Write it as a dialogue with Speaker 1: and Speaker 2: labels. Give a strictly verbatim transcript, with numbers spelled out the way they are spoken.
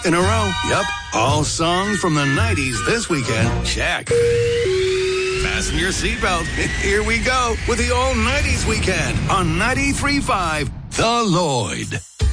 Speaker 1: In a row. Yep. All songs from the nineties this weekend. Check. Fasten your seatbelt. Here we go with the all nineties weekend on ninety-three point five The Lloyd.